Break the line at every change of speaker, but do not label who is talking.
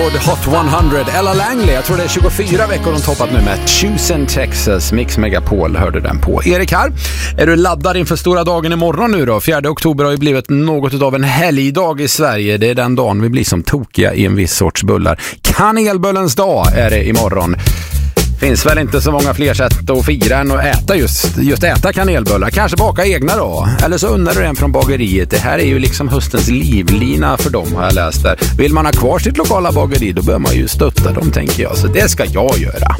Hot 100, Ella Langley, jag tror det är 24 veckor hon toppat nu med Choosing Texas, Mix Megapol hörde den på. Erik här, är du laddad inför stora dagen imorgon nu då? 4 oktober har ju blivit något av en helgdag i Sverige, det är den dagen vi blir som tokiga i en viss sorts bullar. Kanelbullens dag är det imorgon. Finns väl inte så många fler sätt att fira än att äta just äta kanelbullar. Kanske baka egna då. Eller så undrar du en från bageriet. Det här är ju liksom höstens livlina för dem har jag läst där. Vill man ha kvar sitt lokala bageri då bör man ju stötta dem tänker jag. Så det ska jag göra.